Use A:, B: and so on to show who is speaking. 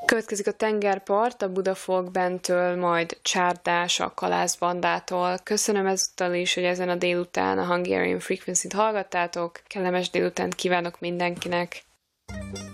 A: Következik a tengerpart a Budafolk Bandtől, majd Csárdás a Kalászbandától. Köszönöm ezúttal is, hogy ezen a délután a Hungarian Frequency-t hallgattátok. Kellemes délutánt kívánok mindenkinek!